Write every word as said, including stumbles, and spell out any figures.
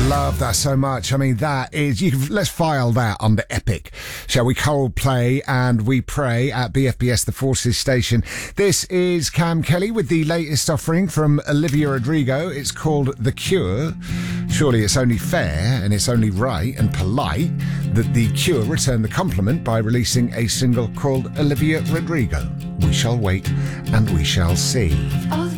Love that so much. I mean, that is, you can, let's file that under Epic. Shall we? Coldplay and We Pray at B F B S The Forces station. This is Cam Kelly with the latest offering from Olivia Rodrigo. It's called The Cure. Surely it's only fair and it's only right and polite that The Cure return the compliment by releasing a single called Olivia Rodrigo. We shall wait and we shall see. Oh,